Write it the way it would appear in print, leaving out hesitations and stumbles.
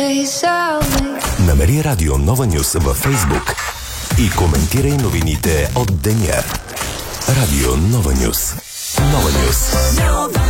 Намери Радио Нова Нюс във Фейсбук и коментирай новините от деня. Радио Нова Нюс. Нова Нюс.